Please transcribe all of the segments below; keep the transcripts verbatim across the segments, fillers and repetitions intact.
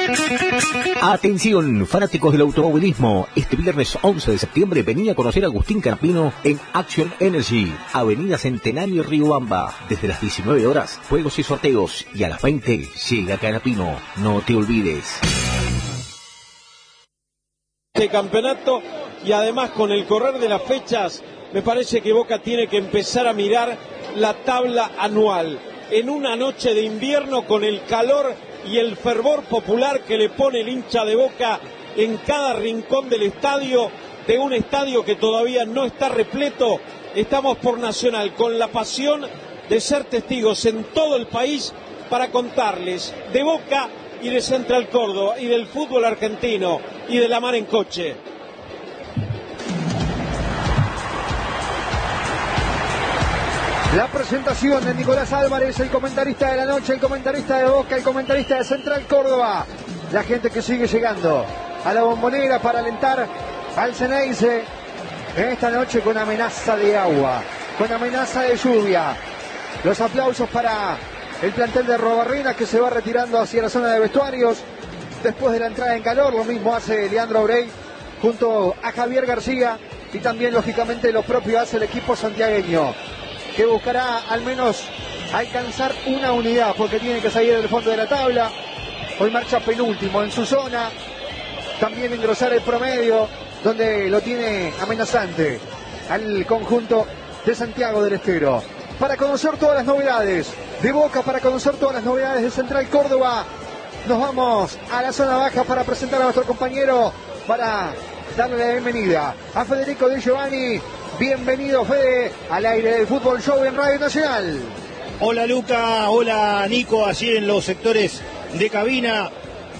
Atención, fanáticos del automovilismo. Este viernes once de septiembre venía a conocer a Agustín Canapino en Action Energy, Avenida Centenario, Riobamba. Desde las diecinueve horas, juegos y sorteos. Y a las veinte llega Canapino. No te olvides. Este campeonato, y además con el correr de las fechas, me parece que Boca tiene que empezar a mirar la tabla anual. En una noche de invierno, con el calor y el fervor popular que le pone el hincha de Boca en cada rincón del estadio, de un estadio que todavía no está repleto, estamos por Nacional con la pasión de ser testigos en todo el país para contarles de Boca y de Central Córdoba y del fútbol argentino y de la mar en coche. La presentación de Nicolás Álvarez, el comentarista de la noche, el comentarista de Boca, el comentarista de Central Córdoba. La gente que sigue llegando a la Bombonera para alentar al Ceneice en esta noche con amenaza de agua, con amenaza de lluvia. Los aplausos para el plantel de Robarrena, que se va retirando hacia la zona de vestuarios después de la entrada en calor. Lo mismo hace Leandro Aurey junto a Javier García, y también lógicamente lo propio hace el equipo santiagueño, que buscará al menos alcanzar una unidad, porque tiene que salir del fondo de la tabla. Hoy marcha penúltimo en su zona, también engrosar el promedio, donde lo tiene amenazante al conjunto de Santiago del Estero. Para conocer todas las novedades de Boca, para conocer todas las novedades de Central Córdoba, nos vamos a la zona baja para presentar a nuestro compañero, para darle la bienvenida a Federico Di Giovanni. Bienvenido, Fede, al aire del Fútbol Show en Radio Nacional. Hola, Luca, hola, Nico, allí en los sectores de cabina.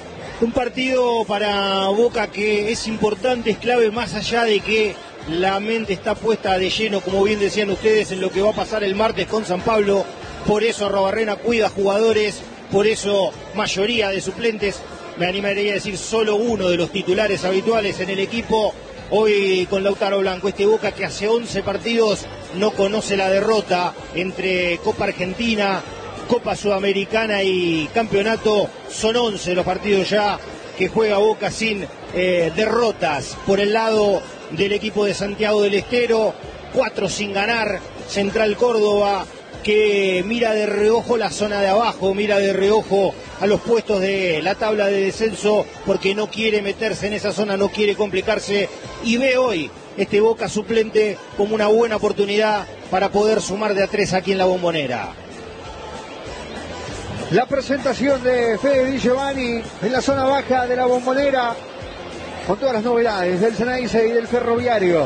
Un partido para Boca que es importante, es clave, más allá de que la mente está puesta de lleno, como bien decían ustedes, en lo que va a pasar el martes con San Pablo. Por eso Robarrena cuida jugadores, por eso mayoría de suplentes, me animaría a decir solo uno de los titulares habituales en el equipo. Hoy con Lautaro Blanco, este Boca que hace once partidos no conoce la derrota entre Copa Argentina, Copa Sudamericana y Campeonato. Son once los partidos ya que juega Boca sin eh, derrotas. Por el lado del equipo de Santiago del Estero, cuatro sin ganar. Central Córdoba, que mira de reojo la zona de abajo, mira de reojo a los puestos de la tabla de descenso, porque no quiere meterse en esa zona, no quiere complicarse, y ve hoy este Boca suplente como una buena oportunidad para poder sumar de a tres aquí en la Bombonera. La presentación de Fede Di Giovanni en la zona baja de la Bombonera, con todas las novedades del Ceneice y del Ferroviario,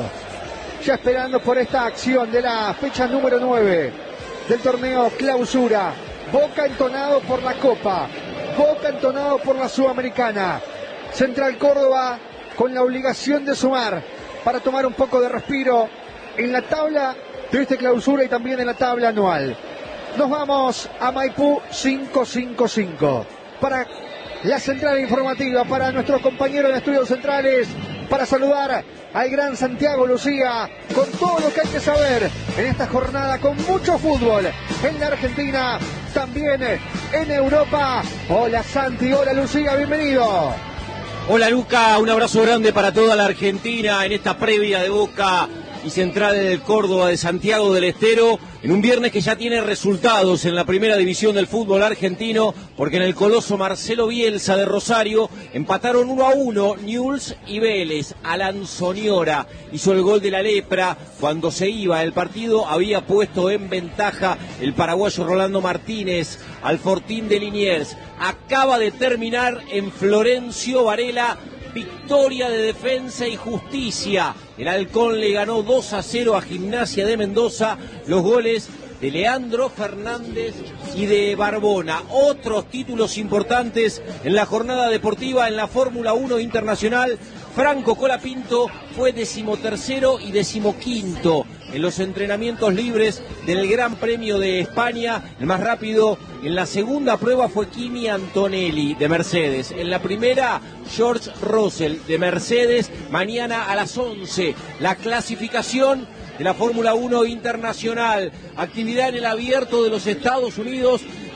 ya esperando por esta acción de la fecha número nueve del torneo Clausura. Boca entonado por la Copa, Boca entonado por la Sudamericana. Central Córdoba con la obligación de sumar para tomar un poco de respiro en la tabla de este Clausura y también en la tabla anual. Nos vamos a Maipú cinco cinco cinco para la central informativa, para nuestros compañeros de estudios centrales, para saludar al gran Santiago Lucía con todo lo que hay que saber en esta jornada, con mucho fútbol en la Argentina, también en Europa. Hola Santi, hola Lucía, bienvenido. Hola Luca, un abrazo grande para toda la Argentina en esta previa de Boca y Central del Córdoba de Santiago del Estero, en un viernes que ya tiene resultados en la primera división del fútbol argentino, porque en el coloso Marcelo Bielsa de Rosario empataron uno a uno Newell's y Vélez. Alan Soñora hizo el gol de la lepra. Cuando se iba el partido había puesto en ventaja el paraguayo Rolando Martínez al Fortín de Liniers. Acaba de terminar en Florencio Varela, victoria de Defensa y Justicia. El Halcón le ganó dos a cero a Gimnasia de Mendoza. Los goles de Leandro Fernández y de Barbona. Otros títulos importantes en la jornada deportiva en la Fórmula uno Internacional. Franco Colapinto fue decimotercero y decimoquinto en los entrenamientos libres del Gran Premio de España. El más rápido en la segunda prueba fue Kimi Antonelli de Mercedes. En la primera, George Russell de Mercedes. Mañana a las once, la clasificación de la Fórmula uno Internacional. Actividad en el Abierto de los Estados Unidos.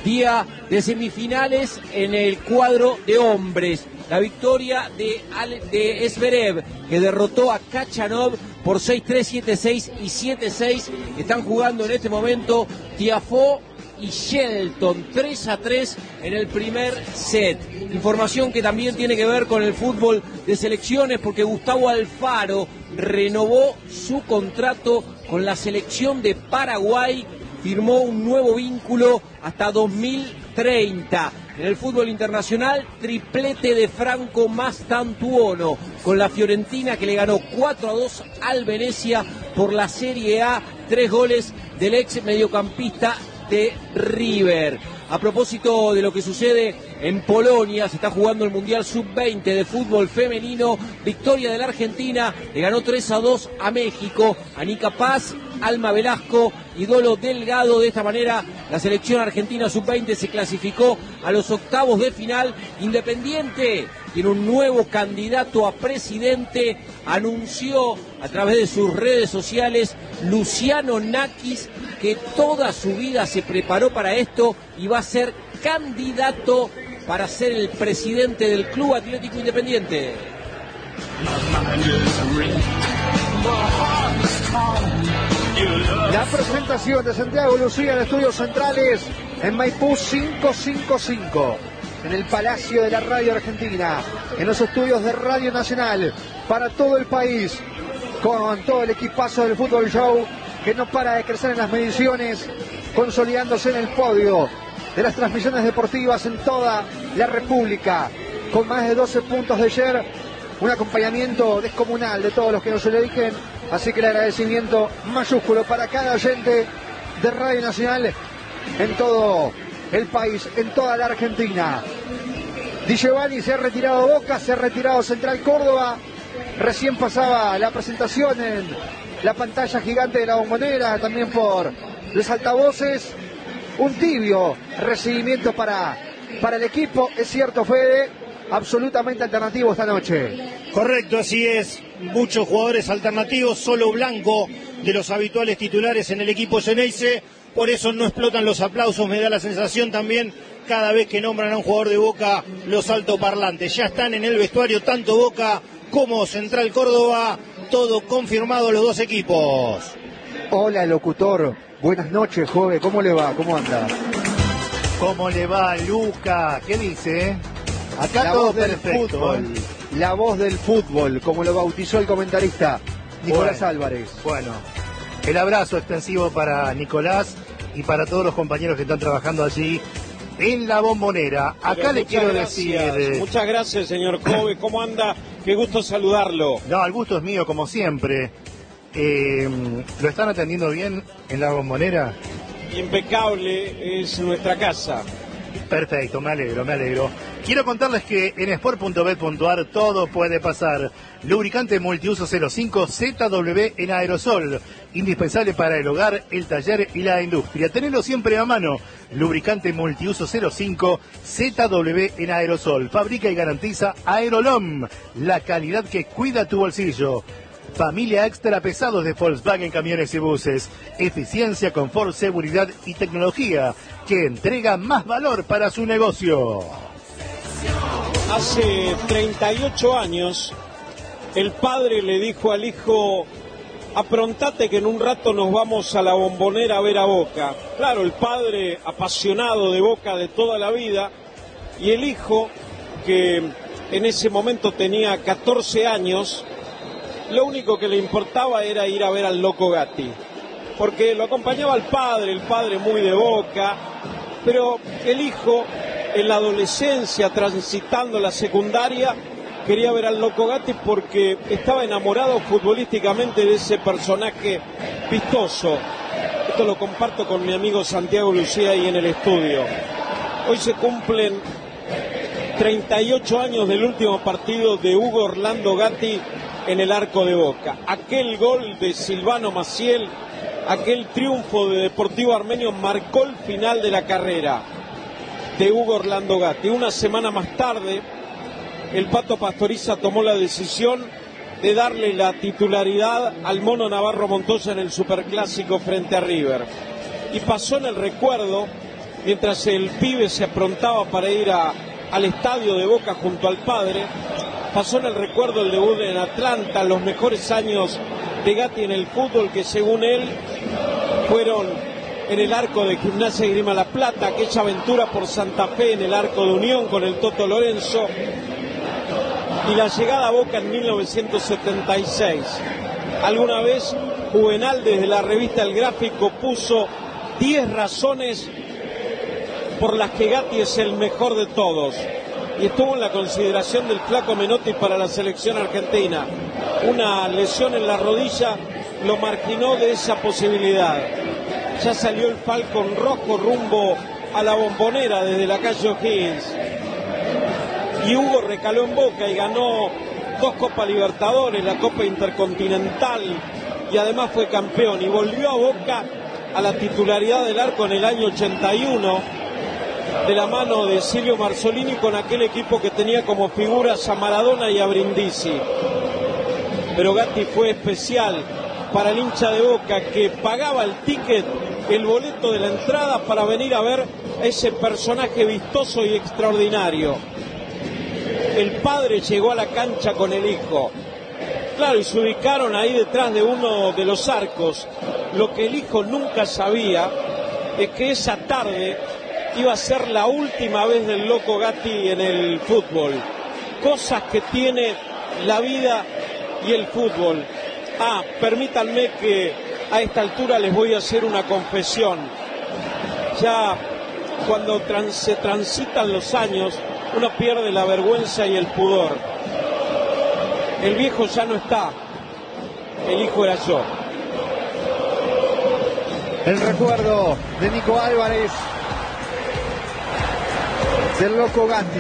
día de semifinales en el cuadro de hombres. La victoria de, de Zverev, que derrotó a Khachanov por seis tres, siete seis y siete seis. Están jugando en este momento Tiafoe y Shelton, tres a tres en el primer set. Información que también tiene que ver con el fútbol de selecciones, porque Gustavo Alfaro renovó su contrato con la selección de Paraguay, firmó un nuevo vínculo hasta dos mil treinta. En el fútbol internacional, triplete de Franco Mastantuono con la Fiorentina, que le ganó cuatro a dos al Venezia por la Serie A, tres goles del ex mediocampista de River. A propósito de lo que sucede en Polonia, se está jugando el Mundial sub veinte de fútbol femenino. Victoria de la Argentina, le ganó tres a dos a México. Anica Paz, Alma Velasco y Dolo Delgado. De esta manera, la selección argentina sub veinte se clasificó a los octavos de final. Independiente tiene un nuevo candidato a presidente. Anunció a través de sus redes sociales Luciano Nakis, que toda su vida se preparó para esto y va a ser candidato para ser el presidente del Club Atlético Independiente. La presentación de Santiago Lucía en Estudios Centrales en Maipú quinientos cincuenta y cinco, en el Palacio de la Radio Argentina, en los estudios de Radio Nacional, para todo el país, con todo el equipazo del Fútbol Show, que no para de crecer en las mediciones, consolidándose en el podio de las transmisiones deportivas en toda la República, con más de doce puntos de share, un acompañamiento descomunal de todos los que nos lo eligen, así que el agradecimiento mayúsculo para cada oyente de Radio Nacional en todo el país, en toda la Argentina. Di Giovanni se ha retirado Boca, se ha retirado Central Córdoba, recién pasaba la presentación en la pantalla gigante de la Bombonera, también por los altavoces. Un tibio recibimiento para, para el equipo, es cierto, Fede, absolutamente alternativo esta noche. Correcto, así es. Muchos jugadores alternativos, solo Blanco de los habituales titulares en el equipo Xeneize. Por eso no explotan los aplausos, me da la sensación también cada vez que nombran a un jugador de Boca los altoparlantes. Ya están en el vestuario tanto Boca como Central Córdoba, todo confirmado los dos equipos. Hola, locutor. Buenas noches, joven. ¿Cómo le va? ¿Cómo anda? ¿Cómo le va, Luca? ¿Qué dice? Acá la todo voz del perfecto. Fútbol. La voz del fútbol, como lo bautizó el comentarista Nicolás bueno, Álvarez. Bueno, el abrazo extensivo para Nicolás y para todos los compañeros que están trabajando allí en la Bombonera. Acá Pero le quiero gracias, decir... Eh... Muchas gracias, señor Jove. ¿Cómo anda? Qué gusto saludarlo. No, el gusto es mío, como siempre. Eh, ¿Lo están atendiendo bien en la Bombonera? Impecable es nuestra casa. Perfecto, me alegro, me alegro. Quiero contarles que en sport punto bet punto a r todo puede pasar. Lubricante multiuso cero cinco Z W en aerosol, indispensable para el hogar, el taller y la industria. Tenelo siempre a mano. Lubricante multiuso cero cinco Z W en aerosol. Fabrica y garantiza Aerolom, la calidad que cuida tu bolsillo. Familia extra pesados de Volkswagen Camiones y Buses. Eficiencia, confort, seguridad y tecnología que entrega más valor para su negocio. Hace treinta y ocho años, el padre le dijo al hijo: aprontate que en un rato nos vamos a la Bombonera a ver a Boca. Claro, el padre apasionado de Boca de toda la vida, y el hijo, que en ese momento tenía catorce años, lo único que le importaba era ir a ver al Loco Gatti, porque lo acompañaba el padre, el padre muy de Boca, pero el hijo, en la adolescencia, transitando la secundaria, quería ver al Loco Gatti porque estaba enamorado futbolísticamente de ese personaje vistoso. Esto lo comparto con mi amigo Santiago Lucía ahí en el estudio. Hoy se cumplen treinta y ocho años del último partido de Hugo Orlando Gatti en el arco de Boca. Aquel gol de Silvano Maciel, aquel triunfo de Deportivo Armenio marcó el final de la carrera de Hugo Orlando Gatti. Una semana más tarde, el Pato Pastoriza tomó la decisión de darle la titularidad al Mono Navarro Montoya en el Superclásico frente a River. Y pasó en el recuerdo mientras el pibe se aprontaba para ir a, al estadio de Boca junto al padre, pasó en el recuerdo el debut en Atlanta, los mejores años de Gatti en el fútbol, que según él fueron en el arco de Gimnasia y Grima La Plata, aquella aventura por Santa Fe en el arco de Unión con el Toto Lorenzo, y la llegada a Boca en mil novecientos setenta y seis. Alguna vez Juvenal desde la revista El Gráfico puso diez razones por las que Gatti es el mejor de todos, y estuvo en la consideración del flaco Menotti para la selección argentina. Una lesión en la rodilla lo marginó de esa posibilidad. Ya salió el Falcon rojo rumbo a la Bombonera desde la calle O'Higgins, y Hugo recaló en Boca y ganó dos Copas Libertadores, la Copa Intercontinental, y además fue campeón, y volvió a Boca a la titularidad del arco en el año ochenta y uno, de la mano de Silvio Marzolini, con aquel equipo que tenía como figuras a Maradona y a Brindisi. Pero Gatti fue especial para el hincha de Boca, que pagaba el ticket, el boleto de la entrada, para venir a ver a ese personaje vistoso y extraordinario. El padre llegó a la cancha con el hijo, claro, y se ubicaron ahí detrás de uno de los arcos. Lo que el hijo nunca sabía es que esa tarde iba a ser la última vez del loco Gatti en el fútbol. Cosas que tiene la vida y el fútbol. Ah, permítanme que a esta altura les voy a hacer una confesión. Ya cuando trans, se transitan los años, uno pierde la vergüenza y el pudor. El viejo ya no está, el hijo era yo. El recuerdo de Nico Álvarez, del loco Gatti.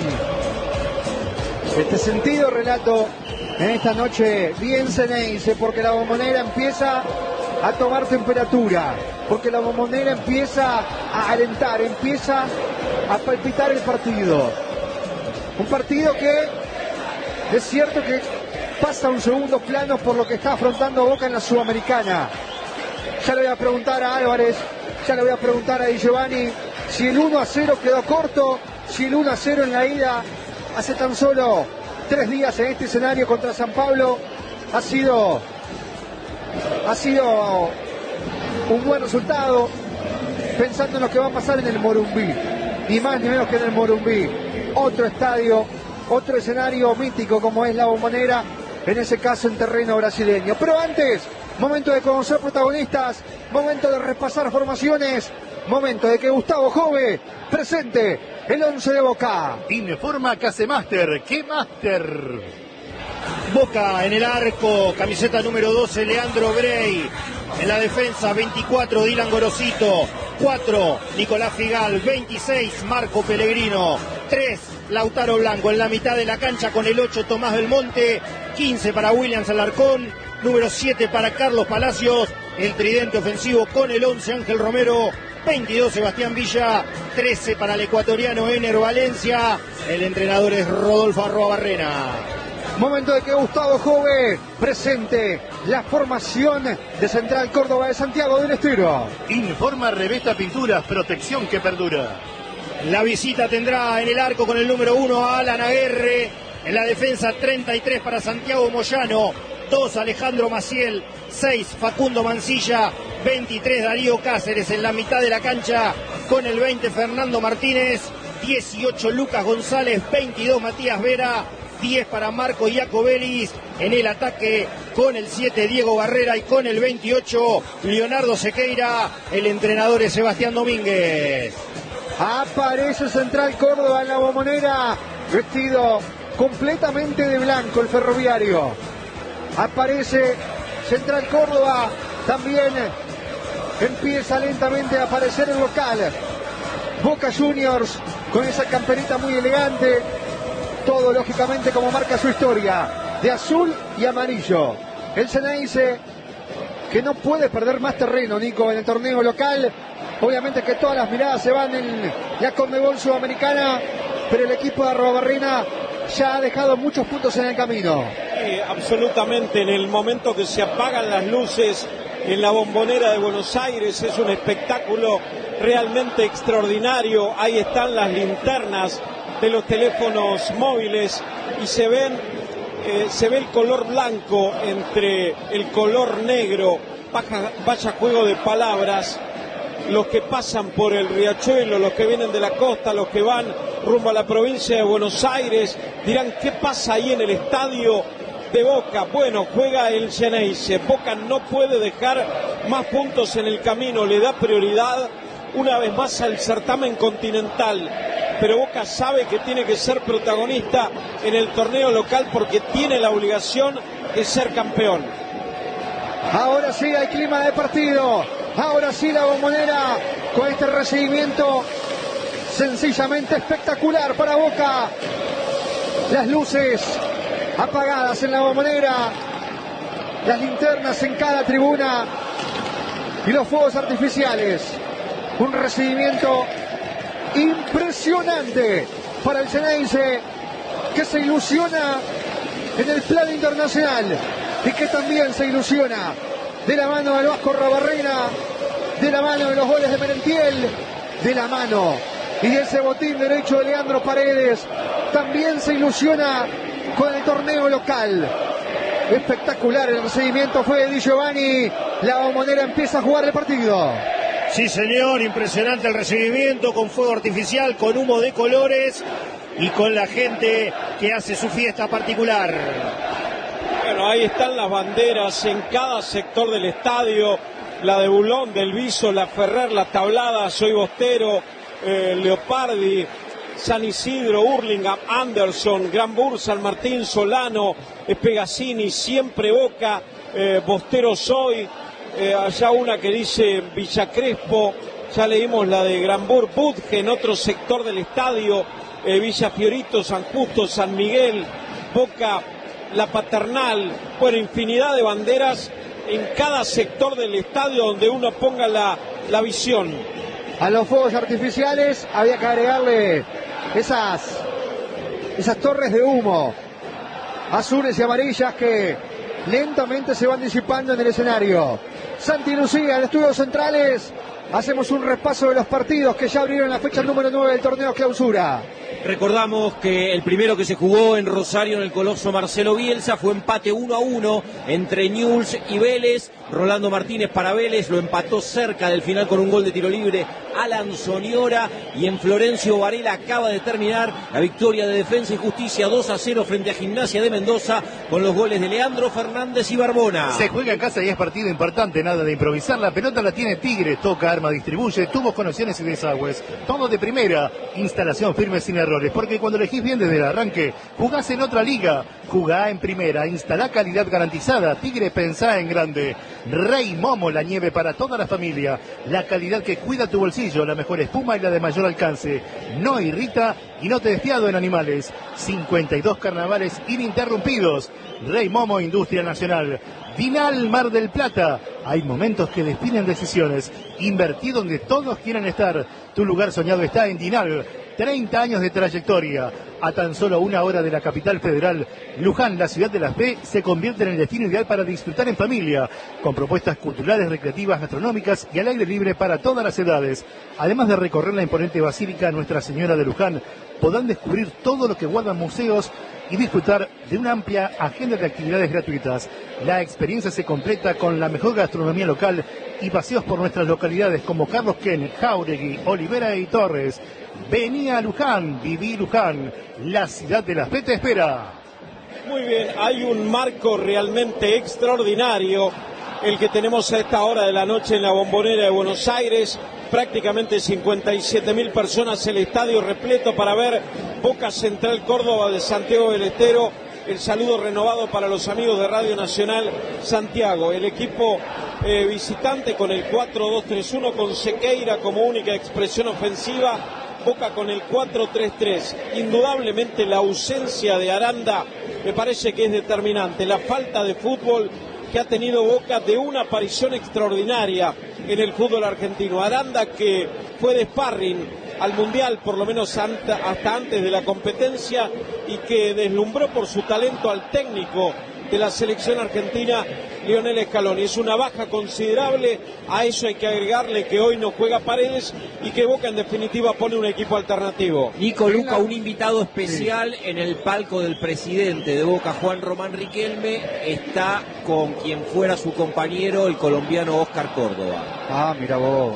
Este sentido relato en esta noche bien ceneice, porque la Bombonera empieza a tomar temperatura, porque la Bombonera empieza a alentar, empieza a palpitar el partido. Un partido que es cierto que pasa a un segundo plano por lo que está afrontando Boca en la Sudamericana. Ya le voy a preguntar a Álvarez, ya le voy a preguntar a Di Giovanni si el uno a cero quedó corto, si el uno a cero en la ida hace tan solo tres días en este escenario contra San Pablo ha sido ha sido un buen resultado, pensando en lo que va a pasar en el Morumbí, ni más ni menos que en el Morumbí, otro estadio, otro escenario mítico como es la Bombonera, en ese caso en terreno brasileño. Pero antes, momento de conocer protagonistas, momento de repasar formaciones, momento de que Gustavo Jove presente el once de Boca. Informa Casemaster, ¿qué Master? Boca en el arco, camiseta número doce, Leandro Brey. En la defensa, veinticuatro, Dylan Gorosito. cuatro, Nicolás Figal. veintiséis, Marco Pellegrino. tres, Lautaro Blanco. En la mitad de la cancha con el ocho, Tomás Belmonte. quince para Williams Alarcón. Número siete para Carlos Palacios. El tridente ofensivo con el once, Ángel Romero. veintidós, Sebastián Villa. trece para el ecuatoriano Ener Valencia. El entrenador es Rodolfo Arruabarrena. Momento de que Gustavo Jove presente la formación de Central Córdoba de Santiago del Estero. Informa Revesta Pinturas, protección que perdura. La visita tendrá en el arco con el número uno a Alan Aguerre. En la defensa, treinta y tres para Santiago Moyano. dos, Alejandro Maciel. seis, Facundo Mancilla. veintitrés, Darío Cáceres. En la mitad de la cancha con el veinte, Fernando Martínez. dieciocho, Lucas González. veintidós, Matías Vera. diez para Marco Iacobelis. En el ataque con el siete, Diego Barrera, y con el veintiocho, Leonardo Sequeira. El entrenador es Sebastián Domínguez. Aparece Central Córdoba en la Bombonera, vestido completamente de blanco el ferroviario. Aparece Central Córdoba, también empieza lentamente a aparecer el local. Boca Juniors con esa camperita muy elegante. Todo lógicamente como marca su historia, de azul y amarillo. El Ceneice, que no puede perder más terreno, Nico, en el torneo local. Obviamente que todas las miradas se van en la Conmebol Sudamericana, pero el equipo de Arruabarrena ya ha dejado muchos puntos en el camino. Sí, absolutamente. En el momento que se apagan las luces en la Bombonera de Buenos Aires. Es un espectáculo realmente extraordinario. Ahí están las linternas de los teléfonos móviles y se ven eh, se ve el color blanco entre el color negro. Vaya, vaya juego de palabras. Los que pasan por el riachuelo, los que vienen de la costa, los que van rumbo a la provincia de Buenos Aires, dirán, ¿qué pasa ahí en el estadio de Boca? Bueno, juega el Xeneize. Boca no puede dejar más puntos en el camino, le da prioridad una vez más al certamen continental, pero Boca sabe que tiene que ser protagonista en el torneo local porque tiene la obligación de ser campeón. Ahora sí hay clima de partido, ahora sí la Bombonera con este recibimiento sencillamente espectacular para Boca. Las luces apagadas en la Bombonera, las linternas en cada tribuna y los fuegos artificiales. Un recibimiento impresionante para el Xeneize, que se ilusiona en el plano internacional y que también se ilusiona de la mano del Vasco Rabarrena, de la mano de los goles de Merentiel, de la mano y de ese botín derecho de Leandro Paredes. También se ilusiona con el torneo local. Espectacular el recibimiento fue de Di Giovanni. La Bombonera empieza a jugar el partido. Sí, señor, impresionante el recibimiento, con fuego artificial, con humo de colores y con la gente que hace su fiesta particular. Bueno, ahí están las banderas en cada sector del estadio, la de Bulón, del Viso, la Ferrer, la Tablada, Soy Bostero, eh, Leopardi, San Isidro, Hurlingham, Anderson, Granbur, San Martín, Solano, Espegazzini, siempre Boca, eh, Bostero Soy, eh, allá una que dice Villa Crespo, ya leímos la de Granbur, Budge en otro sector del estadio, eh, Villa Fiorito, San Justo, San Miguel, Boca, La Paternal, bueno, infinidad de banderas en cada sector del estadio donde uno ponga la, la visión. A los fuegos artificiales había que agregarle esas, esas torres de humo azules y amarillas que lentamente se van disipando en el escenario. Santi Lucía, en Estudios Centrales, hacemos un repaso de los partidos que ya abrieron la fecha número nueve del torneo clausura. Recordamos que el primero que se jugó en Rosario en el Coloso Marcelo Bielsa fue empate uno a uno entre Newell's y Vélez. Rolando Martínez para Vélez lo empató cerca del final con un gol de tiro libre Alan Soñora, y en Florencio Varela acaba de terminar la victoria de Defensa y Justicia dos a cero frente a Gimnasia de Mendoza con los goles de Leandro Fernández y Barbona. Se juega en casa y es partido importante, nada de improvisar. La pelota la tiene Tigre, toca, arma, distribuye, tubos, conexiones y desagües. Todo de primera, instalación firme sin errores, porque cuando elegís bien desde el arranque, jugás en otra liga. Jugá en primera, instalá calidad garantizada. Tigre, pensá en grande. Rey Momo, la nieve para toda la familia. La calidad que cuida tu bolsillo, la mejor espuma y la de mayor alcance. No irrita y no te despiado en animales. cincuenta y dos carnavales ininterrumpidos. Rey Momo, Industria Nacional. Vinal Mar del Plata. Hay momentos que definen decisiones. Invertí donde todos quieran estar. Tu lugar soñado está en Dinal. treinta años de trayectoria. A tan solo una hora de la capital federal, Luján, la ciudad de la fe, se convierte en el destino ideal para disfrutar en familia, con propuestas culturales, recreativas, gastronómicas y al aire libre para todas las edades. Además de recorrer la imponente Basílica Nuestra Señora de Luján, podrán descubrir todo lo que guardan museos y disfrutar de una amplia agenda de actividades gratuitas. La experiencia se completa con la mejor gastronomía local y paseos por nuestras localidades como Carlos Ken, Jáuregui, Olivera y Torres. Vení a Luján, viví Luján, la ciudad de la fe te espera. Muy bien, hay un marco realmente extraordinario, el que tenemos a esta hora de la noche en la Bombonera de Buenos Aires. Prácticamente cincuenta y siete mil personas, el estadio repleto para ver Boca Central Córdoba de Santiago del Estero. El saludo renovado para los amigos de Radio Nacional Santiago. El equipo eh, visitante con el cuatro dos tres uno, con Sequeira como única expresión ofensiva. Boca con el cuatro tres tres. Indudablemente la ausencia de Aranda me parece que es determinante. La falta de fútbol que ha tenido Boca, de una aparición extraordinaria en el fútbol argentino. Aranda, que fue de sparring al Mundial, por lo menos hasta antes de la competencia, y que deslumbró por su talento al técnico de la selección argentina, Lionel Scaloni. Es una baja considerable, a eso hay que agregarle que hoy no juega Paredes y que Boca en definitiva pone un equipo alternativo. Nico Luca, un invitado especial sí. en el palco del presidente de Boca, Juan Román Riquelme, está con quien fuera su compañero, el colombiano Oscar Córdoba. Ah, mira vos.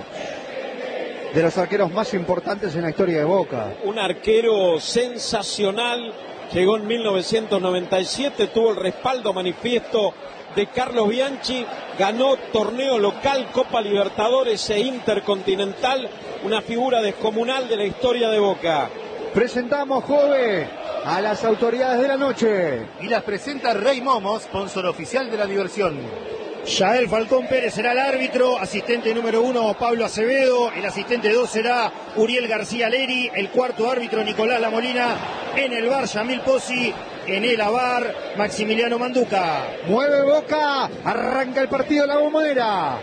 De los arqueros más importantes en la historia de Boca. Un arquero sensacional, llegó en mil novecientos noventa y siete, tuvo el respaldo manifiesto de Carlos Bianchi, ganó torneo local, Copa Libertadores e Intercontinental, una figura descomunal de la historia de Boca. Presentamos, Jove, a las autoridades de la noche. Y las presenta Rey Momo, sponsor oficial de la diversión. Yael Falcón Pérez será el árbitro, asistente número uno Pablo Acevedo, el asistente dos será Uriel García Leri, el cuarto árbitro Nicolás Lamolina, en el bar Yamil Pozzi, en el A V A R Maximiliano Manduca. Mueve Boca, arranca el partido de la Bombonera.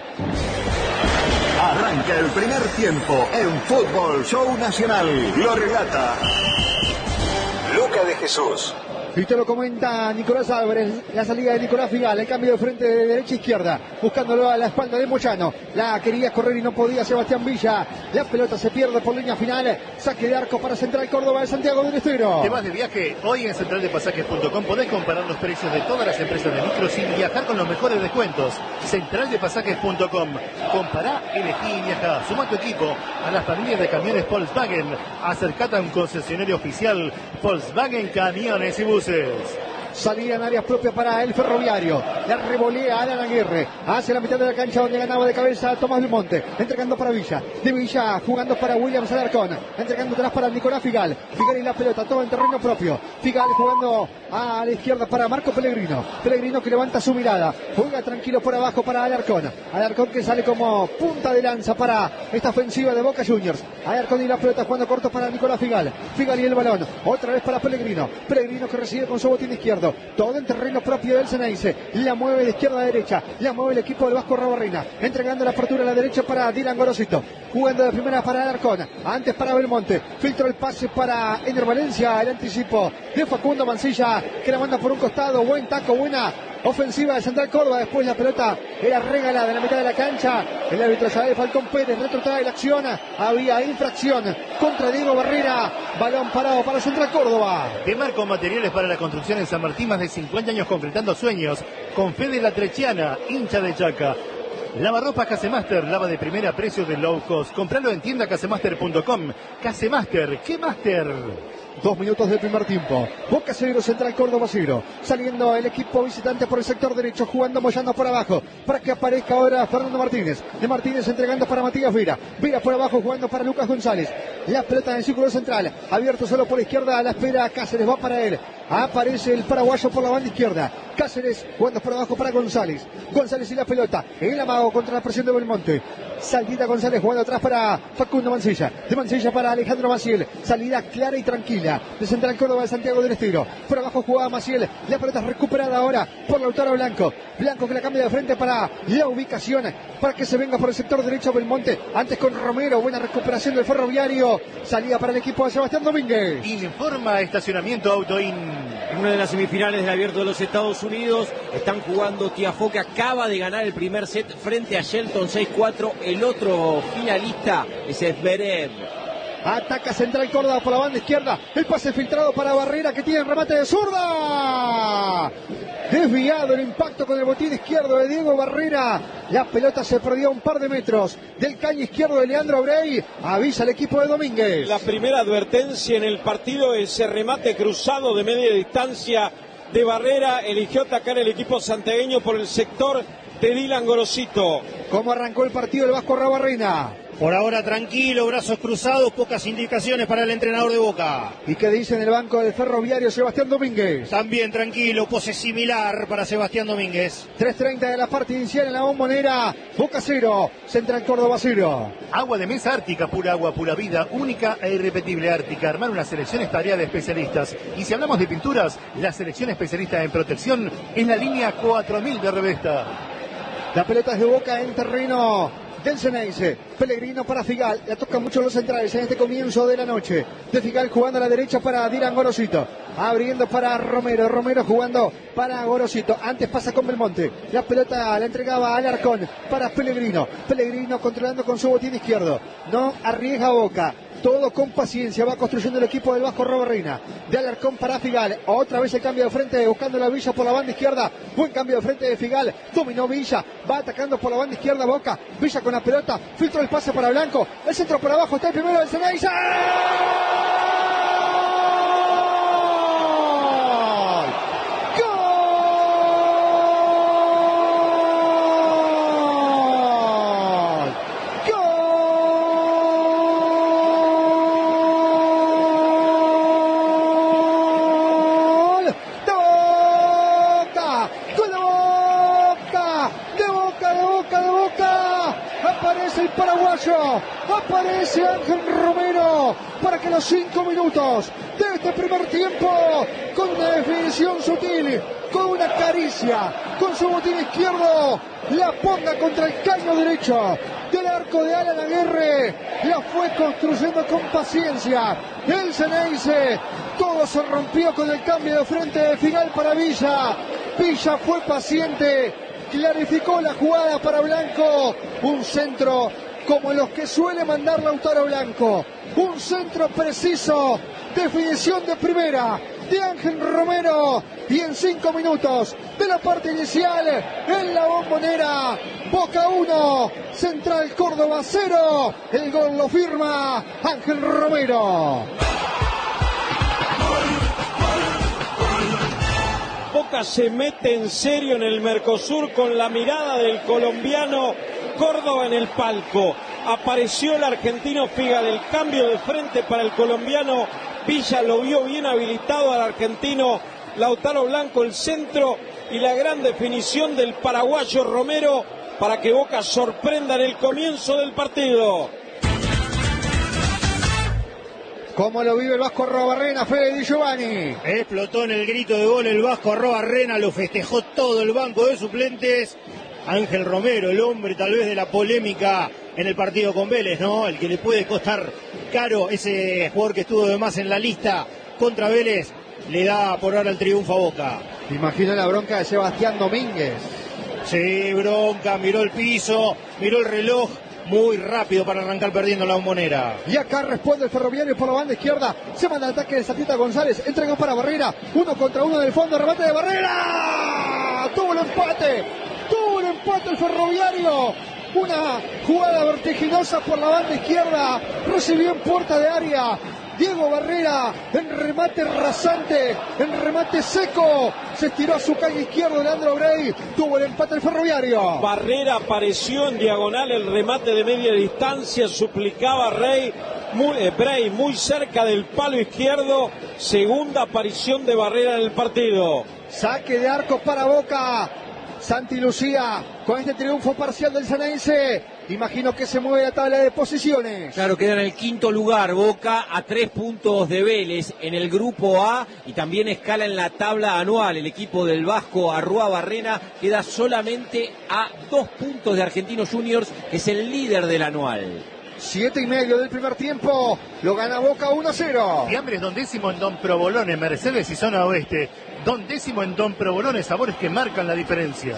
Arranca el primer tiempo en Fútbol Show Nacional. Lo relata Luca de Jesús. Y te lo comenta Nicolás Álvarez, la salida de Nicolás Figal, el cambio de frente de derecha a izquierda, buscándolo a la espalda de Moyano. La quería correr y no podía Sebastián Villa. La pelota se pierde por línea final. Saque de arco para Central Córdoba de Santiago del Estero. ¿Te vas de viaje? Hoy en central de pasajes punto com podés comparar los precios de todas las empresas de micros y viajar con los mejores descuentos. central de pasajes punto com. Compará, elegí y viajá. Suma tu equipo a las familias de camiones Volkswagen. Acercate a un concesionario oficial Volkswagen Camiones y Buses. Salía en áreas propias para el Ferroviario. La revolea Alan Aguirre hacia la mitad de la cancha donde ganaba de cabeza Tomás Belmonte. Entregando para Villa. De Villa jugando para Williams Alarcón. Entregando atrás para Nicolás Figal. Figal y la pelota, todo en terreno propio. Figal jugando a la izquierda para Marco Pellegrino. Pellegrino que levanta su mirada. Juega tranquilo por abajo para Alarcón. Alarcón que sale como punta de lanza para esta ofensiva de Boca Juniors. Alarcón y la pelota jugando corto para Nicolás Figal. Figal y el balón. Otra vez para Pellegrino. Pellegrino que recibe con su botín izquierdo. Todo en terreno propio del Ceneice. La mueve de izquierda a derecha. La mueve el equipo del Vasco Rabarrena. Entregando la apertura a la derecha para Dylan Gorosito. Jugando de primera para Alarcón. Antes para Belmonte. Filtró el pase para Ener Valencia. El anticipo de Facundo Mancilla, que la manda por un costado. Buen taco, buena ofensiva de Central Córdoba. Después la pelota era regalada en la mitad de la cancha. El árbitro Yael Falcón Pérez retrotrae la acción. Había infracción contra Diego Barrera. Balón parado para Central Córdoba. De Marco Materiales para la Construcción en San Martín, más de cincuenta años concretando sueños. Con Fede La Trechiana, hincha de Chaca. Lavarropas Casemaster, lava de primera, precio de low cost. Compralo en tienda casemaster punto com. Casemaster, ¿qué master? Dos minutos del primer tiempo. Boca cero, Central Córdoba cero. Saliendo el equipo visitante por el sector derecho, jugando Moyano por abajo, para que aparezca ahora Fernando Martínez. De Martínez entregando para Matías Vera. Vera por abajo jugando para Lucas González. La pelota en el círculo central, abierto solo por izquierda, a la espera Cáceres, va para él. Aparece el paraguayo por la banda izquierda. Cáceres jugando por abajo para González. González y la pelota. El amago contra la presión de Belmonte. Salida González jugando atrás para Facundo Mancilla. De Mancilla para Alejandro Maciel. Salida clara y tranquila de Central Córdoba de Santiago del Estero. Por abajo jugaba Maciel. La pelota es recuperada ahora por Lautaro Blanco. Blanco que la cambia de frente para la ubicación, para que se venga por el sector derecho Belmonte. Antes con Romero. Buena recuperación del Ferroviario. Salida para el equipo de Sebastián Domínguez. Informa Estacionamiento Autoin. En una de las semifinales del Abierto de los Estados Unidos están jugando Tiafoe, que acaba de ganar el primer set frente a Shelton seis cuatro. El otro finalista es Zverev. Ataca Central Córdoba por la banda izquierda. El pase filtrado para Barrera, que tiene el remate de zurda. Desviado el impacto con el botín izquierdo de Diego Barrera. La pelota se perdió a un par de metros del caño izquierdo de Leandro Brey. Avisa el equipo de Domínguez. La primera advertencia en el partido, ese remate cruzado de media distancia de Barrera. Eligió atacar el equipo santiagueño por el sector de Dylan Gorosito. ¿Cómo arrancó el partido el Vasco Rabarrena? Por ahora tranquilo, brazos cruzados, pocas indicaciones para el entrenador de Boca. ¿Y qué dice en el banco del Ferroviario Sebastián Domínguez? También tranquilo, pose similar para Sebastián Domínguez. tres treinta de la parte inicial en la Bombonera. Boca cero, Central Córdoba cero. Agua de mesa Ártica, pura agua, pura vida, única e irrepetible Ártica. Armar una selección es tarea de especialistas. Y si hablamos de pinturas, la selección especialista en protección es la línea cuatro mil de Revesta. La pelota es de Boca en terreno del Ceneice. Pellegrino para Figal, le tocan mucho los centrales en este comienzo de la noche. De Figal jugando a la derecha para Dylan Gorosito, abriendo para Romero, Romero jugando para Gorosito, antes pasa con Belmonte, la pelota la entregaba al Alarcón para Pellegrino, Pellegrino controlando con su botín izquierdo, no arriesga Boca, todo con paciencia, va construyendo el equipo del Vasco Robarrena, de Alarcón para Figal, otra vez el cambio de frente, buscando la Villa por la banda izquierda, buen cambio de frente de Figal, dominó Villa, va atacando por la banda izquierda Boca, Villa con la pelota, filtró el pase para Blanco, el centro por abajo, está el primero del Ceneice. Aparece Ángel Romero para que los cinco minutos de este primer tiempo, con una definición sutil, con una caricia, con su botín izquierdo, la ponga contra el caño derecho del arco de Alan Aguirre, la fue construyendo con paciencia el Ceneice. Todo se rompió con el cambio de frente de Figal para Villa. Villa fue paciente, clarificó la jugada para Blanco, un centro como los que suele mandar Lautaro Blanco, un centro preciso, definición de primera de Ángel Romero, y en cinco minutos de la parte inicial en la Bombonera, Boca uno, Central Córdoba cero, el gol lo firma Ángel Romero. Boca se mete en serio en el Mercosur con la mirada del colombiano Córdoba en el palco. Apareció el argentino Figal, el cambio de frente para el colombiano Villa, lo vio bien habilitado al argentino Lautaro Blanco, el centro y la gran definición del paraguayo Romero para que Boca sorprenda en el comienzo del partido. ¿Cómo lo vive el Vasco Robarrena, Fede Di Giovanni? Explotó en el grito de gol el Vasco Robarrena, lo festejó todo el banco de suplentes. Ángel Romero, el hombre tal vez de la polémica en el partido con Vélez, ¿no? El que le puede costar caro, ese jugador que estuvo de más en la lista contra Vélez, le da por ahora el triunfo a Boca. Imagina la bronca de Sebastián Domínguez. Sí, bronca, miró el piso, miró el reloj, muy rápido para arrancar perdiendo la Bombonera. Y acá responde el Ferroviario por la banda izquierda, se manda el ataque de Satieta González, entregó para Barrera, uno contra uno del fondo, remate de Barrera, tuvo el empate, tuvo el empate el Ferroviario, una jugada vertiginosa por la banda izquierda, recibió en puerta de área Diego Barrera, en remate rasante, en remate seco, se estiró a su calle izquierdo Leandro Brey, tuvo el empate el Ferroviario. Barrera apareció en diagonal, el remate de media distancia, suplicaba Rey, muy, eh, Brey muy cerca del palo izquierdo, segunda aparición de Barrera en el partido. Saque de arco para Boca, Santi Lucía, con este triunfo parcial del Ceneice, imagino que se mueve la tabla de posiciones. Claro, queda en el quinto lugar, Boca a tres puntos de Vélez en el grupo A, y también escala en la tabla anual. El equipo del Vasco Arruabarrena queda solamente a dos puntos de Argentinos Juniors, que es el líder del anual. Siete y medio del primer tiempo, lo gana Boca uno a cero. Fiambres Don Décimo en Don Provolone, Mercedes y Zona Oeste. Don Décimo en Don Provolone, sabores que marcan la diferencia.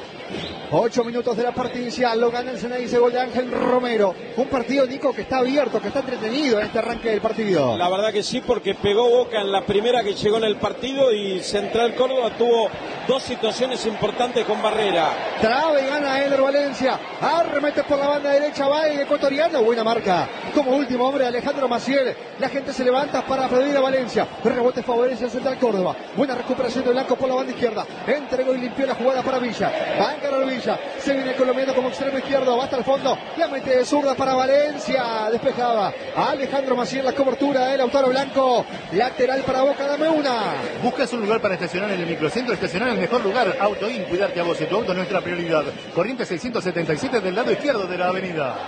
Ocho minutos de la parte inicial, lo gana el Ceneice, gol de Ángel Romero. Un partido, Nico, que está abierto, que está entretenido en este arranque del partido. La verdad que sí, porque pegó Boca en la primera que llegó en el partido, y Central Córdoba tuvo dos situaciones importantes con Barrera. Traba y gana Eder Valencia, arremete por la banda derecha, va el ecuatoriano, buena marca. Como último hombre Alejandro Maciel, la gente se levanta para pedir a Valencia. El rebote favorece a Central Córdoba, buena recuperación de Blanco por la banda izquierda, entregó y limpió la jugada para Villa, va a encarar Villa. Se viene el colombiano como extremo izquierdo, va hasta el fondo, la mete de zurda para Valencia, despejaba Alejandro Maciel, la cobertura de Lautaro Blanco, lateral para Boca, dame una. ¿Buscas un lugar para estacionar en el microcentro? Estacionar en el mejor lugar, Autoin, cuidarte a vos y tu auto es nuestra prioridad. Corriente seiscientos setenta y siete del lado izquierdo de la avenida.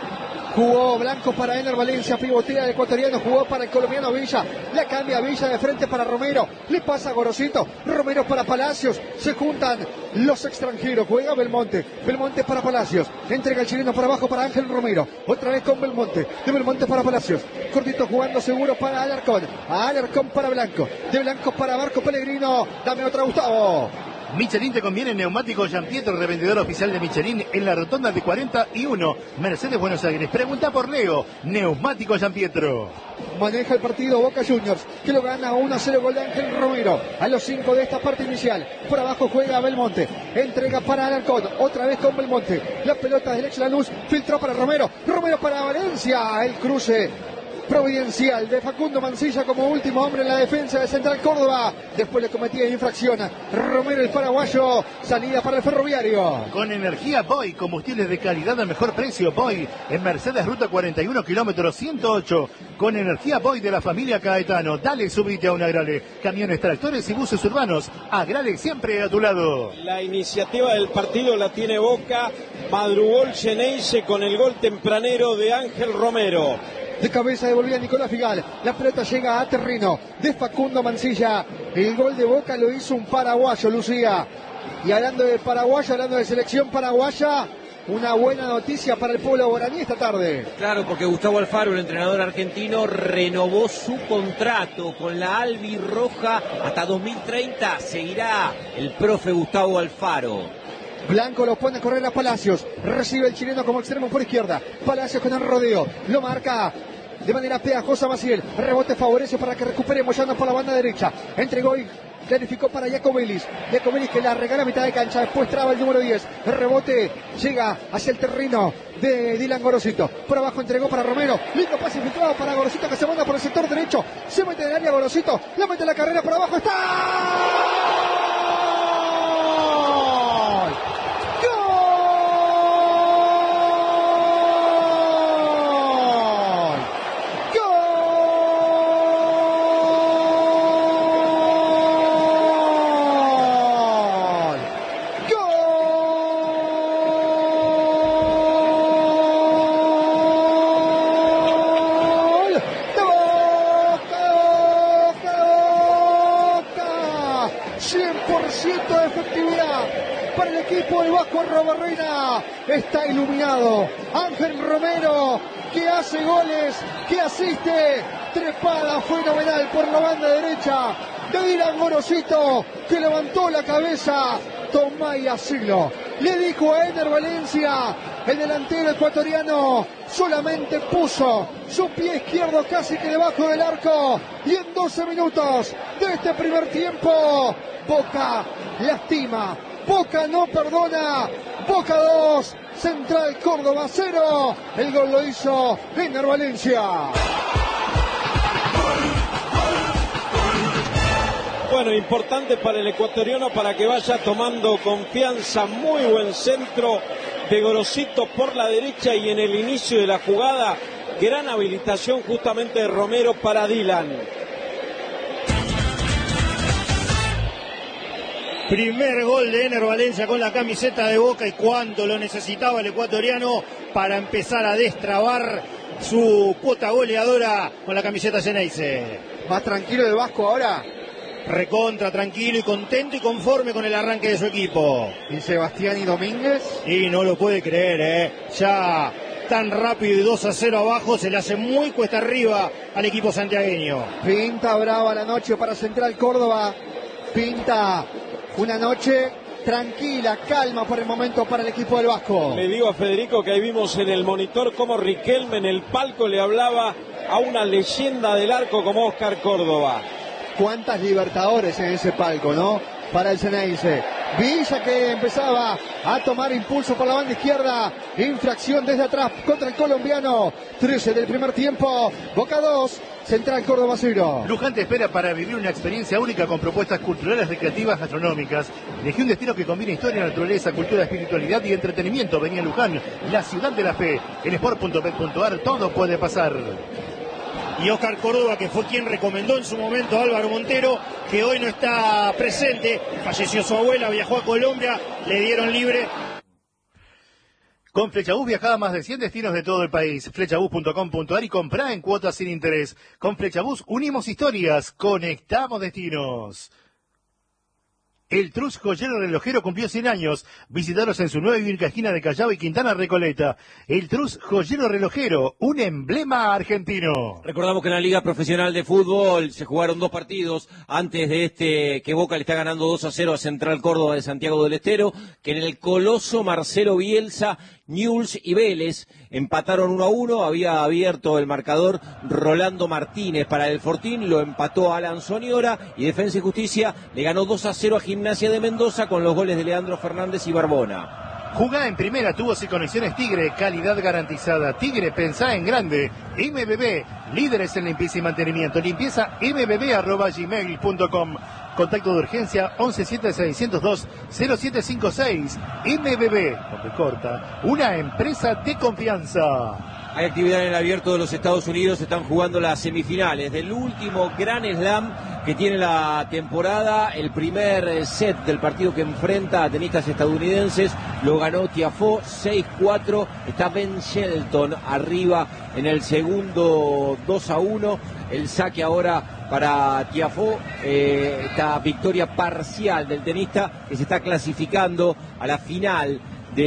Jugó Blanco para Ener Valencia, pivotea el ecuatoriano, jugó para el colombiano Villa, la cambia Villa de frente para Romero, le pasa a Gorosito, Romero para Palacios, se juntan los extranjeros, juega Belmonte, Belmonte para Palacios, entrega el chileno para abajo para Ángel Romero, otra vez con Belmonte, de Belmonte para Palacios, cortito jugando seguro para Alarcón, Alarcón para Blanco, de Blanco para Marco Pellegrino, dame otra Gustavo. Michelin te conviene neumático Giampietro, revendedor oficial de Michelin en la rotonda de cuarenta y uno, Mercedes Buenos Aires. Pregunta por Leo, neumático Giampietro. Maneja el partido Boca Juniors, que lo gana uno a cero, gol de Ángel Romero a los cinco de esta parte inicial. Por abajo juega Belmonte, entrega para Alarcón, otra vez con Belmonte, la pelota del ex Lanús, filtró para Romero, Romero para Valencia, el cruce providencial de Facundo Mancilla como último hombre en la defensa de Central Córdoba. Después le cometía infracción Romero, el paraguayo. Salida para el Ferroviario. Con energía Boy, combustibles de calidad a mejor precio. Boy en Mercedes Ruta cuarenta y uno, kilómetro ciento ocho. Con energía Boy de la familia Caetano. Dale, subite a un Agrale. Camiones, tractores y buses urbanos. Agrale siempre a tu lado. La iniciativa del partido la tiene Boca. Madrugó el Xeneize con el gol tempranero de Ángel Romero. De cabeza devolvía Nicolás Figal. La pelota llega a terreno de Facundo Mancilla. El gol de Boca lo hizo un paraguayo, Lucía. Y hablando de paraguayo, hablando de selección paraguaya, una buena noticia para el pueblo guaraní esta tarde. Claro, porque Gustavo Alfaro, el entrenador argentino, renovó su contrato con la albirroja hasta dos mil treinta. Seguirá el profe Gustavo Alfaro. Blanco lo pone a correr a Palacios. Recibe el chileno como extremo por izquierda. Palacios con el rodeo. Lo marca de manera pegajosa Maciel. Rebote favorece para que recupere Moyano por la banda derecha. Entregó y clarificó para Jacobelis. Jacobelis que la regala a mitad de cancha. Después traba el número diez. El rebote llega hacia el terreno de Dylan Gorosito. Por abajo entregó para Romero. Lindo pase filtrado para Gorosito que se manda por el sector derecho. Se mete en el área Gorosito. La mete en la carrera por abajo. ¡Está! Está iluminado Ángel Romero, que hace goles, que asiste, trepada fenomenal por la banda derecha de Dylan Gorosito, que levantó la cabeza. Tomá y asilo, le dijo a Ener Valencia, el delantero ecuatoriano solamente puso su pie izquierdo casi que debajo del arco, y en doce minutos de este primer tiempo, Boca lastima, Boca no perdona. Boca dos, Central Córdoba cero. El gol lo hizo Ener Valencia. Bueno, importante para el ecuatoriano para que vaya tomando confianza. Muy buen centro de Gorosito por la derecha y en el inicio de la jugada, gran habilitación justamente de Romero para Dylan. Primer gol de Ener Valencia con la camiseta de Boca, y cuánto lo necesitaba el ecuatoriano para empezar a destrabar su cuota goleadora con la camiseta Xeneize. Más tranquilo el Vasco ahora. Recontra, tranquilo y contento y conforme con el arranque de su equipo. Y Sebastián y Domínguez. Y no lo puede creer, ¿eh? Ya tan rápido y dos a cero abajo, se le hace muy cuesta arriba al equipo santiagueño. Pinta brava la noche para Central Córdoba. Pinta una noche tranquila, calma por el momento para el equipo del Vasco. Le digo a Federico que ahí vimos en el monitor cómo Riquelme en el palco le hablaba a una leyenda del arco como Oscar Córdoba. Cuántas Libertadores en ese palco, ¿no? Para el Xeneize. Villa que empezaba a tomar impulso por la banda izquierda. Infracción desde atrás contra el colombiano. trece del primer tiempo. Boca dos. Central Córdoba cero. Luján te espera para vivir una experiencia única con propuestas culturales, recreativas, gastronómicas. Elegí un destino que combine historia, naturaleza, cultura, espiritualidad y entretenimiento. Vení a Luján, la ciudad de la fe. En sport punto bet punto ar todo puede pasar. Y Oscar Córdoba, que fue quien recomendó en su momento a Álvaro Montero, que hoy no está presente, falleció su abuela, viajó a Colombia, le dieron libre. Con Flechabús viajá a más de cien destinos de todo el país. Flechabús punto com punto ar y comprá en cuotas sin interés. Con Flechabús unimos historias, conectamos destinos. El Trus Joyero Relojero cumplió cien años. Visitaros en su nueva y única esquina de Callao y Quintana Recoleta. El Trus Joyero Relojero, un emblema argentino. Recordamos que en la Liga Profesional de Fútbol se jugaron dos partidos antes de este, que Boca le está ganando dos a cero a Central Córdoba de Santiago del Estero, que en el Coloso Marcelo Bielsa, Newell's y Vélez empataron uno a uno. Había abierto el marcador Rolando Martínez para el Fortín, lo empató Alan Soñora, y Defensa y Justicia le ganó dos a cero a Gimnasia de Mendoza con los goles de Leandro Fernández y Barbona. Jugá en primera, tubos y conexiones Tigre, calidad garantizada. Tigre, pensá en grande. M B B, líderes en limpieza y mantenimiento. Limpieza m b b arroba gmail punto com. Contacto de urgencia once siete seiscientos dos cero siete cinco seis. M B B, donde corta, una empresa de confianza. Hay actividad en el abierto de los Estados Unidos, están jugando las semifinales del último Gran Slam que tiene la temporada. El primer set del partido que enfrenta a tenistas estadounidenses lo ganó Tiafoe seis cuatro, está Ben Shelton arriba en el segundo dos a uno, el saque ahora para Tiafoe, eh, esta victoria parcial del tenista que se está clasificando a la final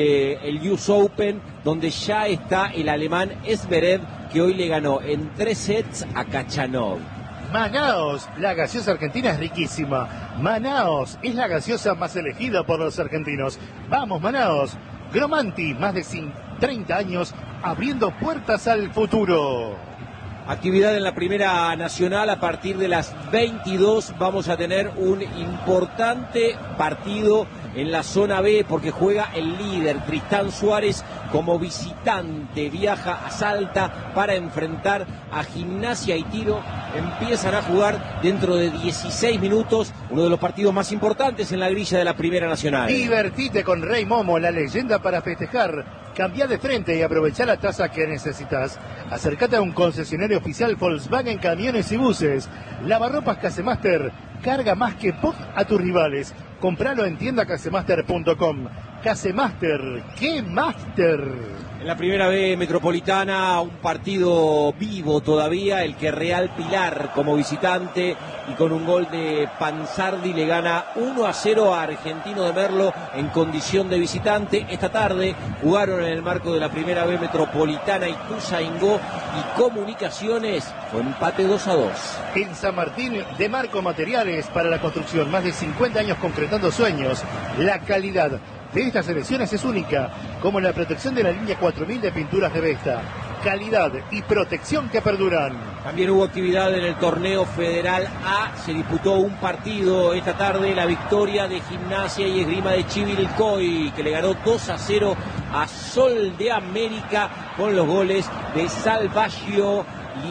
del U S Open, donde ya está el alemán Zverev, que hoy le ganó en tres sets a Khachanov. Manaos, la gaseosa argentina es riquísima. Manaos es la gaseosa más elegida por los argentinos. Vamos, Manaos. Gromanti, más de treinta años abriendo puertas al futuro. Actividad en la Primera Nacional. A partir de las veintidós vamos a tener un importante partido en la zona B, porque juega el líder Tristán Suárez como visitante, viaja a Salta para enfrentar a Gimnasia y Tiro. Empiezan a jugar dentro de dieciséis minutos, uno de los partidos más importantes en la grilla de la Primera Nacional. Divertite con Rey Momo, la leyenda para festejar. Cambia de frente y aprovecha la tasa que necesitas. Acércate a un concesionario oficial Volkswagen Camiones y Buses. Lavarropas Casemaster, carga más que P O C a tus rivales. Compralo en tienda casemaster punto com. Casemaster, ¡qué máster! En la Primera B Metropolitana, un partido vivo todavía, el que Real Pilar como visitante y con un gol de Panzardi le gana uno a cero a Argentino de Merlo en condición de visitante. Esta tarde jugaron en el marco de la Primera B Metropolitana Ituzaingó y Comunicaciones, fue empate dos a dos. En San Martín, de Marco Materiales para la construcción, más de cincuenta años concretando sueños. La calidad de estas selecciones es única, como la protección de la línea cuatro mil de pinturas de Vesta. Calidad y protección que perduran. También hubo actividad en el torneo Federal A, se disputó un partido esta tarde, la victoria de Gimnasia y Esgrima de Chivilcoy, que le ganó dos a cero a Sol de América con los goles de Salvaggio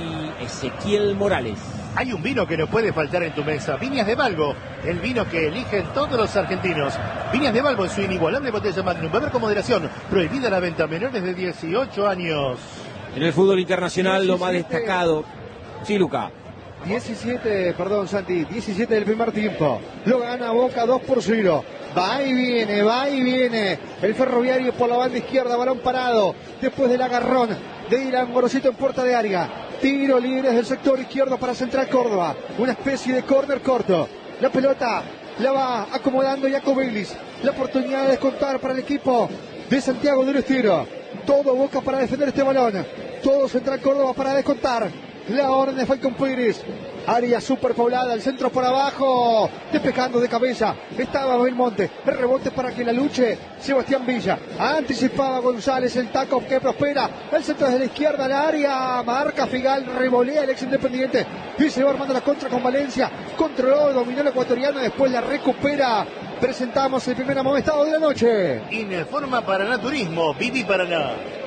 y Ezequiel Morales. Hay un vino que no puede faltar en tu mesa. Viñas de Balbo, el vino que eligen todos los argentinos. Viñas de Balbo en su inigualable botella Magnum. Beber con moderación. Prohibida la venta a menores de dieciocho años. En el fútbol internacional lo más destacado. Sí, Luca. diecisiete, perdón Santi, diecisiete del primer tiempo. Lo gana Boca dos por cero. Va y viene, va y viene. El Ferroviario por la banda izquierda, balón parado. Después del agarrón de Irán Gorosito en puerta de área. Tiro libre desde el sector izquierdo para Central Córdoba. Una especie de córner corto. La pelota la va acomodando Jaco Bellis. La oportunidad de descontar para el equipo de Santiago del Estero. Todo Boca para defender este balón. Todo Central Córdoba para descontar. La orden de Falcón Pérez. Área superpoblada, el centro por abajo, despejando de cabeza, estaba Belmonte, el rebote para que la luche Sebastián Villa, anticipaba González, el taco que prospera, el centro desde la izquierda, al área, marca Figal, revolea el ex Independiente, y se va armando la contra con Valencia, controló, dominó el ecuatoriano, después la recupera. Presentamos el primer amonestado de la noche. Informa Paraná Turismo, Vivi Paraná.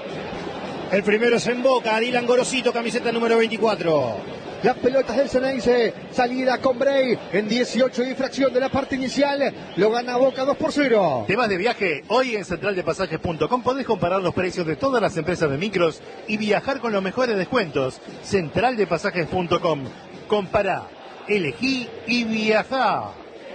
El primero es en Boca, Dylan Gorosito, camiseta número veinticuatro. Las pelotas del Ceneice, salida con Bray en dieciocho de infracción de la parte inicial, lo gana Boca dos por cero. ¿Te vas de viaje? Hoy en central de pasajes punto com podés comparar los precios de todas las empresas de micros y viajar con los mejores descuentos. central de pasajes punto com. Compará, elegí y viajá.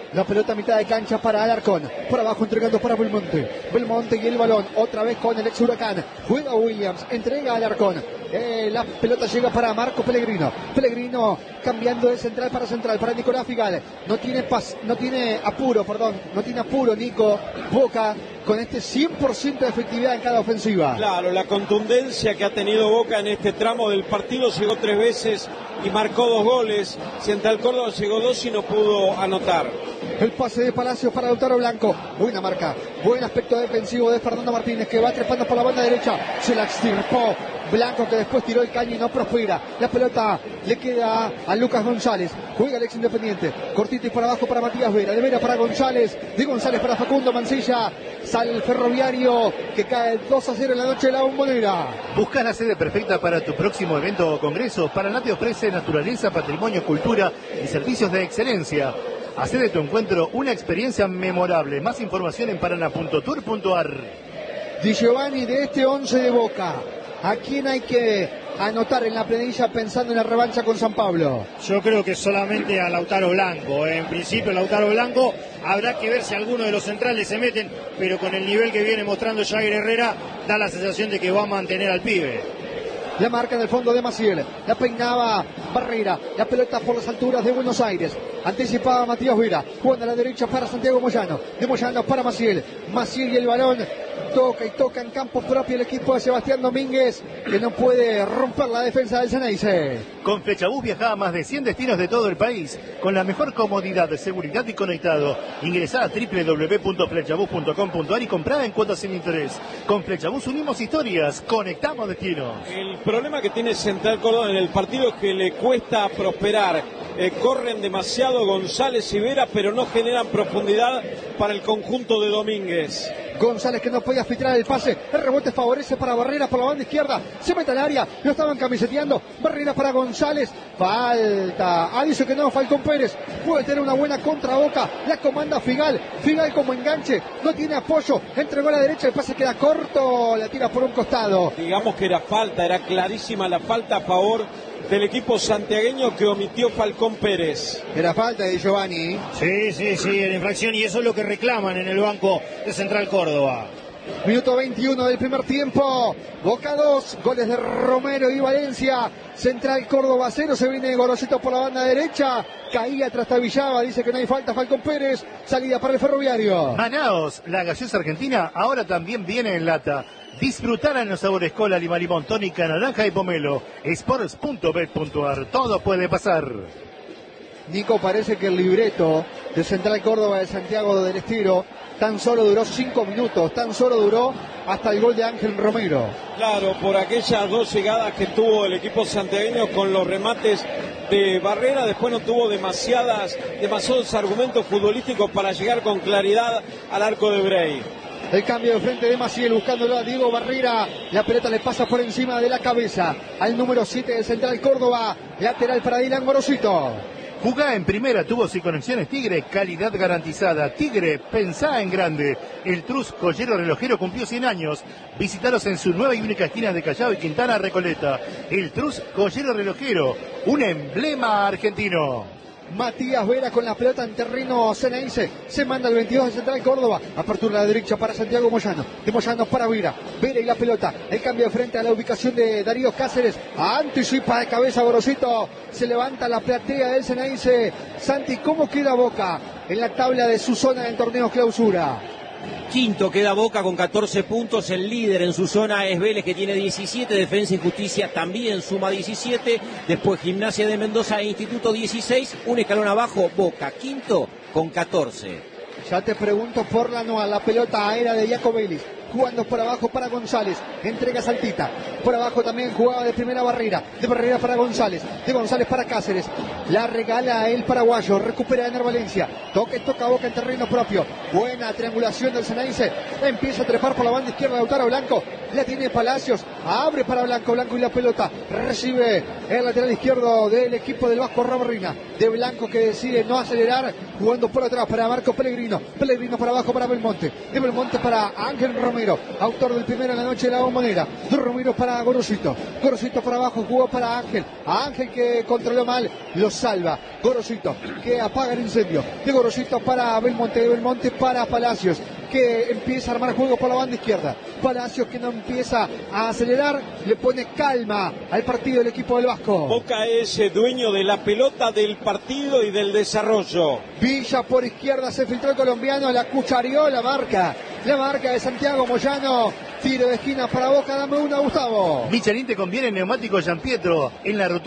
La pelota a mitad de cancha para Alarcón. Por abajo entregando para Belmonte. Belmonte y el balón. Otra vez con el ex Huracán. Juega Williams. Entrega a Alarcón. Eh, la pelota llega para Marco Pellegrino. Pellegrino cambiando de central para central. Para Nicolás Figal. No tiene, pas, no tiene apuro, perdón. No tiene apuro Nico Boca con este cien por ciento de efectividad en cada ofensiva. Claro, la contundencia que ha tenido Boca en este tramo del partido. Llegó tres veces y marcó dos goles. Central Córdoba llegó dos y no pudo anotar. El pase de Palacios para Lautaro Blanco. Buena marca. Buen aspecto defensivo de Fernando Martínez, que va trepando por la banda derecha. Se la extirpó Blanco, que después tiró el caño y no prospera. La pelota le queda a Lucas González. Juega el ex Independiente. Cortito y por abajo para Matías Vera. De Vera para González. De González para Facundo Mancilla. Sale el Ferroviario, que cae dos a cero en la noche de la Bombonera. Busca la sede perfecta para tu próximo evento o congreso. Paranati ofrece naturaleza, patrimonio, cultura y servicios de excelencia. Hacé de tu encuentro una experiencia memorable. Más información en paraná punto tour punto ar. Di Giovanni, de este once de Boca, ¿a quién hay que anotar en la planilla pensando en la revancha con San Pablo? Yo creo que solamente a Lautaro Blanco. En principio Lautaro Blanco, habrá que ver si alguno de los centrales se meten, pero con el nivel que viene mostrando Jair Herrera, da la sensación de que va a mantener al pibe. La marca en el fondo de Maciel. La peinaba Barrera. La pelota por las alturas de Buenos Aires. Anticipaba Matías Vera. Jugando a la derecha para Santiago Moyano. De Moyano para Maciel. Maciel y el balón. Toca y toca en campo propio el equipo de Sebastián Domínguez, que no puede romper la defensa del Ceneice. Con Flechabús viaja a más de cien destinos de todo el país, con la mejor comodidad, seguridad y conectado. Ingresá a doble u doble u doble u punto flechabús punto com punto ar y comprá en cuotas sin interés. Con Flechabús unimos historias, conectamos destinos. El problema que tiene Central Córdoba en el partido es que le cuesta prosperar. Eh, corren demasiado González y Vera, pero no generan profundidad para el conjunto de Domínguez. González, que no podía filtrar el pase. El rebote favorece para Barrera por la banda izquierda. Se mete al área. Lo estaban camiseteando. Barrera para González. Falta. Ah, dice que no. Falcón Pérez puede tener una buena contra Boca. La comanda Figal. Figal como enganche. No tiene apoyo. Entregó a la derecha. El pase queda corto. La tira por un costado. Digamos que era falta. Era clarísima la falta a favor del equipo santiagueño, que omitió Falcón Pérez. Era falta de Giovanni. Sí, sí, sí, en infracción, y eso es lo que reclaman en el banco de Central Córdoba. Minuto veintiuno del primer tiempo. Boca dos, goles de Romero y Valencia. Central Córdoba cero, se viene Gorosito por la banda derecha. Caía trastabillaba, dice que no hay falta Falcón Pérez. Salida para el Ferroviario. Manaos, la gaseosa argentina ahora también viene en lata. Disfrutar en los sabores cola, lima, limón, tónica, naranja y pomelo. Sports punto bet punto ar. Todo puede pasar. Nico, parece que el libreto de Central Córdoba de Santiago del Estero tan solo duró cinco minutos, tan solo duró hasta el gol de Ángel Romero. Claro, por aquellas dos llegadas que tuvo el equipo santiagueño con los remates de Barrera, después no tuvo demasiadas, demasiados argumentos futbolísticos para llegar con claridad al arco de Brey. El cambio de frente de Maciel, buscándolo a Diego Barrera. La pelota le pasa por encima de la cabeza al número siete de Central Córdoba. Lateral para Dylan Gorosito. Jugá en primera, tubos y conexiones Tigre, calidad garantizada. Tigre, pensá en grande. El Trus Joyero Relojero cumplió cien años. Visítalos en su nueva y única esquina de Callao y Quintana Recoleta. El Trus Joyero Relojero, un emblema argentino. Matías Vera con la pelota en terreno Ceneice. Se manda el veintidós de Central Córdoba. Apertura a la derecha para Santiago Moyano. De Moyano para Vera. Vera y la pelota. El cambio de frente a la ubicación de Darío Cáceres. Anticipa de cabeza Gorosito. Se levanta la platea del Ceneice. Santi, ¿cómo queda Boca en la tabla de su zona del torneo clausura? Quinto queda Boca con catorce puntos, el líder en su zona es Vélez, que tiene diecisiete, Defensa y Justicia también suma diecisiete, después Gimnasia de Mendoza e Instituto dieciséis, un escalón abajo Boca, quinto con catorce. Ya te pregunto por la anual, la pelota aérea de Jacobelis, jugando por abajo para González, entrega Saltita, por abajo también jugaba de primera Barrera, de Barrera para González, de González para Cáceres, la regala el paraguayo, recupera Ener Valencia, toque, toca Boca en terreno propio, buena triangulación del Ceneice, empieza a trepar por la banda izquierda de Lautaro Blanco, la tiene Palacios, abre para Blanco, Blanco y la pelota, recibe el lateral izquierdo del equipo del Vasco Rabarrina, de Blanco, que decide no acelerar, jugando por atrás para Marco Pellegrino, Pellegrino para abajo para Belmonte, de Belmonte para Ángel Romero, Romero, autor del primero en la noche de la Bombonera. Romero para Gorosito, Gorosito para abajo, jugó para Ángel, a Ángel que controló mal, lo salva. Gorosito que apaga el incendio, de Gorosito para Belmonte, de Belmonte para Palacios, que empieza a armar juego por la banda izquierda. Palacios que no empieza a acelerar, le pone calma al partido del equipo del Vasco. Boca es dueño de la pelota, del partido y del desarrollo. Villa por izquierda, se filtró el colombiano, la cuchareó, la marca, la marca de Santiago Moyano. Tiro de esquina para Boca, dame una, Gustavo. Michelin te conviene neumático Gianpietro en la ruta.